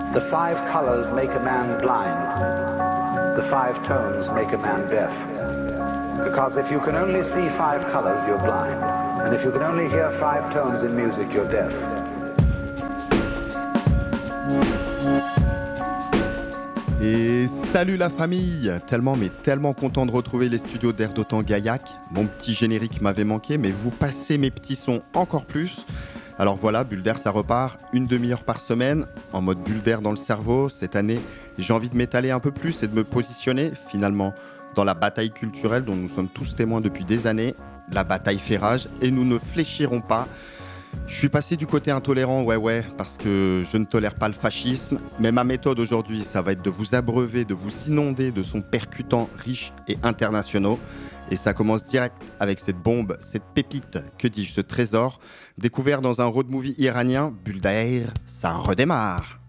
The 5 colors make a man blind. The 5 tones make a man deaf. Because if you can only see 5 colors, you're blind. And if you can only hear 5 tones in music, you're deaf. Et salut la famille, tellement content de retrouver les studios d'Air d'Otan Gaillac. Mon petit générique m'avait manqué, mais vous passez mes petits sons encore plus. Alors voilà, Bulle d'Air, ça repart une demi-heure par semaine, en mode bulle d'air dans le cerveau. Cette année, j'ai envie de m'étaler un peu plus et de me positionner, finalement, dans la bataille culturelle dont nous sommes tous témoins depuis des années. La bataille fait rage et nous ne fléchirons pas. Je suis passé du côté intolérant, ouais, parce que je ne tolère pas le fascisme. Mais ma méthode aujourd'hui, ça va être de vous abreuver, de vous inonder de sons percutants, riches et internationaux. Et ça commence direct avec cette bombe, cette pépite, que dis-je, ce trésor, découvert dans un road movie iranien. Bulle d'Air, ça redémarre.